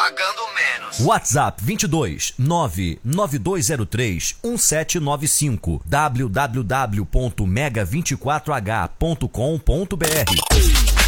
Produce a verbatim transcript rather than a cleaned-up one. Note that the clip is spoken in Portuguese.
pagando menos. WhatsApp vinte e dois nove nove dois zero três um sete nove cinco w w w ponto mega vinte e quatro h ponto com ponto b r.